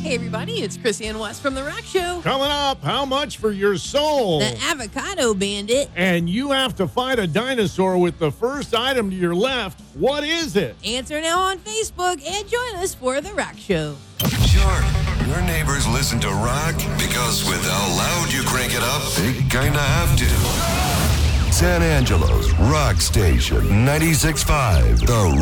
Hey, everybody, it's Chris Ann West from The Rock Show. Coming up, how much for your soul? The Avocado Bandit. And you have to fight a dinosaur with the first item to your left. What is it? Answer now on Facebook and join us for The Rock Show. Sure, your neighbors listen to rock because with how loud you crank it up, they kinda have to. San Angelo's Rock Station 96.5. The